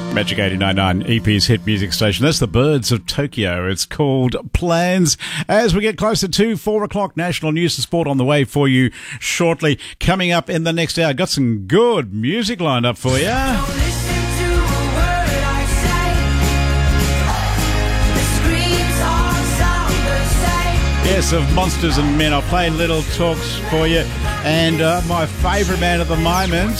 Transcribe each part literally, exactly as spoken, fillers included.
Magic eighty-nine point nine, E P's hit music station. That's the Birds of Tokyo. It's called Plans. As we get closer to four o'clock, national news and sport on the way for you shortly. Coming up in the next hour, got some good music lined up for you. Yes, of Monsters and Men. I'll play Little Talks for you. And uh, my favourite band at the moment...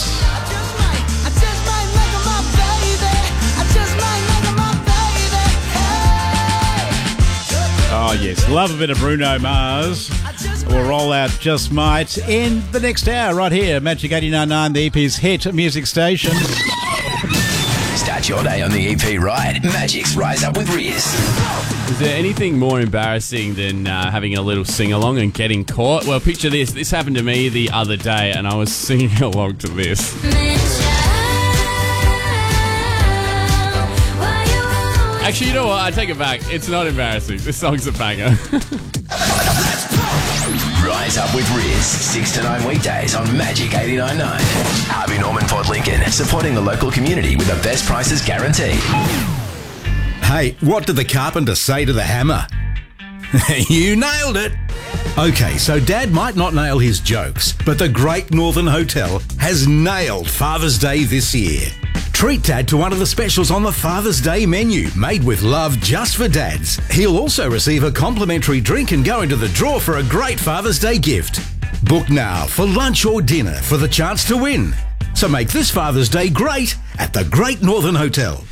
Oh, yes. Love a bit of Bruno Mars. We'll roll out Just Might in the next hour right here. Magic eighty-nine point nine, the E P's hit music station. Start your day on the E P right. Magic's Rise Up with Riz. Is there anything more embarrassing than uh, having a little sing-along and getting caught? Well, picture this. This happened to me the other day, and I was singing along to this. Actually, you know what? I take it back. It's not embarrassing. This song's a banger. Rise Up with Riz, six to nine weekdays on Magic eighty-nine point nine. Harvey Norman Port Lincoln, supporting the local community with the best prices guaranteed. Hey, what did the carpenter say to the hammer? You nailed it! Okay, so Dad might not nail his jokes, but the Great Northern Hotel has nailed Father's Day this year. Treat Dad to one of the specials on the Father's Day menu, made with love just for dads. He'll also receive a complimentary drink and go into the draw for a great Father's Day gift. Book now for lunch or dinner for the chance to win. So make this Father's Day great at the Great Northern Hotel.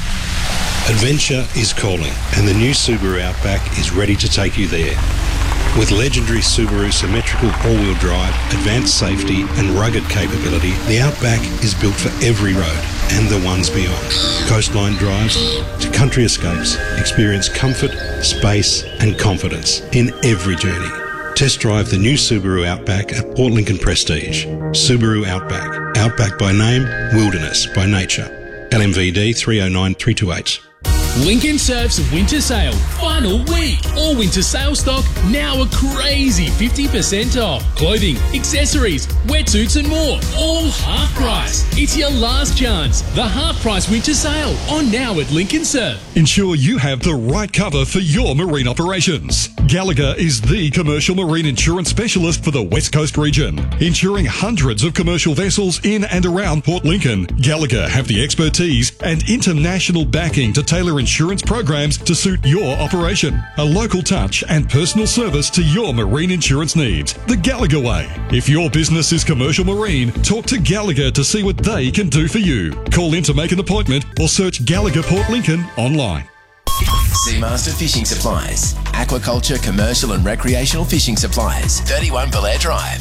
Adventure is calling, and the new Subaru Outback is ready to take you there. With legendary Subaru symmetrical all-wheel drive, advanced safety and rugged capability, the Outback is built for every road and the ones beyond. Coastline drives to country escapes, experience comfort, space and confidence in every journey. Test drive the new Subaru Outback at Port Lincoln Prestige. Subaru Outback. Outback by name, wilderness by nature. L M V D three oh nine three two eight. Lincoln Surf's winter sale, final week. All winter sale stock now a crazy fifty percent off. Clothing, accessories, wetsuits and more, all half price. It's your last chance. The half price winter sale on now at Lincoln Surf. Ensure you have the right cover for your marine operations. Gallagher is the commercial marine insurance specialist for the West Coast region, insuring hundreds of commercial vessels in and around Port Lincoln. Gallagher have the expertise and international backing to tailor insurance programs to suit your operation. A local touch and personal service to your marine insurance needs. The Gallagher way. If your business is commercial marine, talk to Gallagher to see what they can do for you. Call in to make an appointment or search Gallagher Port Lincoln online. Seamaster Fishing Supplies. Aquaculture, commercial and recreational fishing supplies. thirty-one Belair Drive.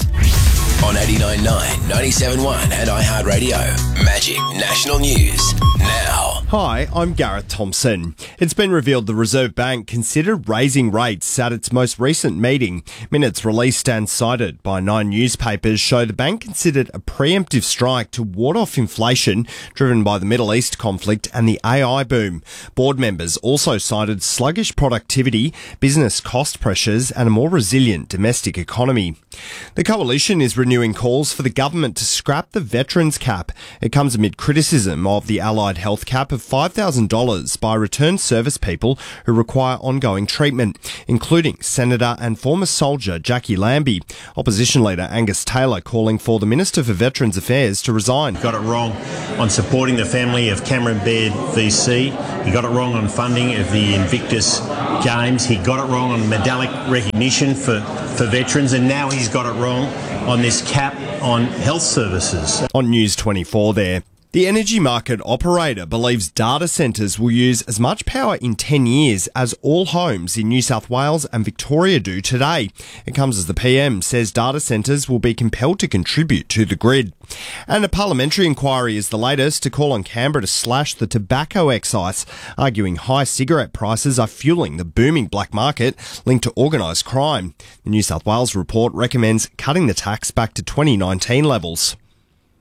On eighty-nine point nine, ninety-seven point one and iHeartRadio. Magic National News. Now. Hi, I'm Gareth Thompson. It's been revealed the Reserve Bank considered raising rates at its most recent meeting. Minutes released and cited by nine newspapers show the bank considered a preemptive strike to ward off inflation driven by the Middle East conflict and the A I boom. Board members also cited sluggish productivity, business cost pressures and a more resilient domestic economy. The coalition is renewing calls for the government to scrap the veterans cap. It comes amid criticism of the allied health cap of five thousand dollars by returned service people who require ongoing treatment, including Senator and former soldier Jackie Lambie. Opposition leader Angus Taylor calling for the Minister for Veterans Affairs to resign. He got it wrong on supporting the family of Cameron Baird V C. He got it wrong on funding of the Invictus Games. He got it wrong on medallic recognition for, for veterans, and now he's got it wrong on this cap on health services. On News twenty-four there. The energy market operator believes data centres will use as much power in ten years as all homes in New South Wales and Victoria do today. It comes as the P M says data centres will be compelled to contribute to the grid. And a parliamentary inquiry is the latest to call on Canberra to slash the tobacco excise, arguing high cigarette prices are fuelling the booming black market linked to organised crime. The New South Wales report recommends cutting the tax back to twenty nineteen levels.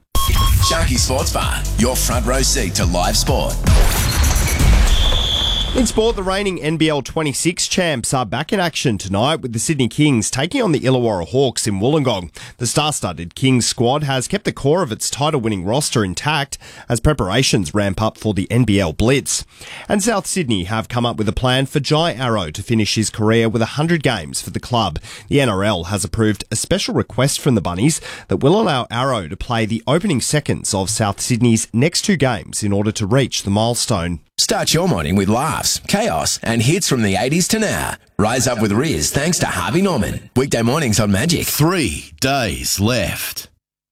Sharky Sports Bar, your front row seat to live sport. In sport, the reigning N B L twenty-six champs are back in action tonight with the Sydney Kings taking on the Illawarra Hawks in Wollongong. The star-studded Kings squad has kept the core of its title-winning roster intact as preparations ramp up for the N B L Blitz. And South Sydney have come up with a plan for Jai Arrow to finish his career with one hundred games for the club. The N R L has approved a special request from the Bunnies that will allow Arrow to play the opening seconds of South Sydney's next two games in order to reach the milestone. Start your morning with laughs, chaos, and hits from the eighties to now. Rise up with Riz thanks to Harvey Norman. Weekday mornings on Magic. Three days left.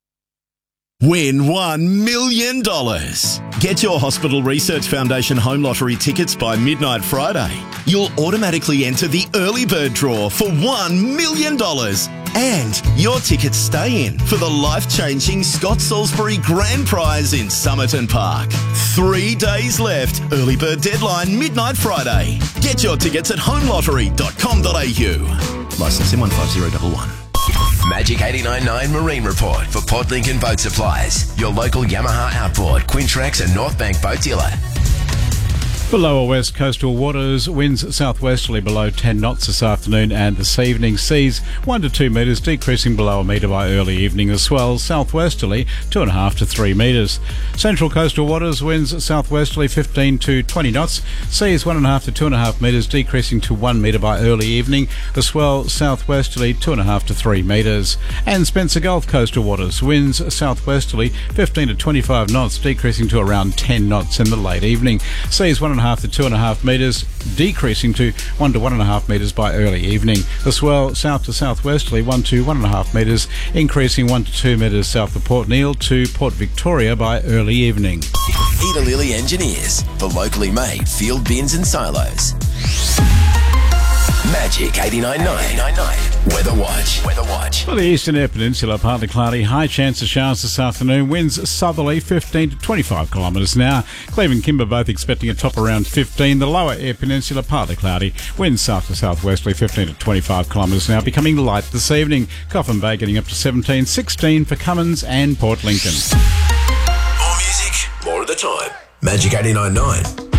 Win one million dollars. Get your Hospital Research Foundation Home Lottery tickets by midnight Friday. You'll automatically enter the early bird draw for one million dollars. And your tickets stay in for the life-changing Scott Salisbury Grand Prize in Somerton Park. Three days left. Early bird deadline midnight Friday. Get your tickets at home lottery dot com dot a u. Licence M one five zero one one. Magic eighty-nine point nine Marine Report for Port Lincoln Boat Supplies. Your local Yamaha Outboard, Quintrax and North Bank boat dealer. The lower west coastal waters, winds southwesterly below ten knots this afternoon and this evening. Seas one to two metres, decreasing below a metre by early evening. The swells southwesterly two and a half to three metres. Central coastal waters, winds southwesterly fifteen to twenty knots. Seas one and a half to two and a half metres, decreasing to one metre by early evening. The swell southwesterly two and a half to three metres. And Spencer Gulf coastal waters, winds southwesterly fifteen to twenty-five knots, decreasing to around ten knots in the late evening. Seas one and a half to two and a half metres, decreasing to one to one and a half metres by early evening. The swell south to southwesterly one to one and a half metres, increasing one to two metres south of Port Neal to Port Victoria by early evening. Peter Lilly Engineers for locally made field bins and silos. Magic eighty-nine point nine. Weather Watch. Weather Watch. For the Eastern Air Peninsula, partly cloudy, high chance of showers this afternoon. Winds southerly fifteen to twenty-five kilometres an hour. Cleveland and Kimber both expecting a top around fifteen. The lower Air Peninsula, partly cloudy. Winds south to southwesterly fifteen to twenty-five kilometres an hour, becoming light this evening. Coffin Bay getting up to seventeen, sixteen for Cummins and Port Lincoln. More music, more of the time. Magic eighty-nine point nine.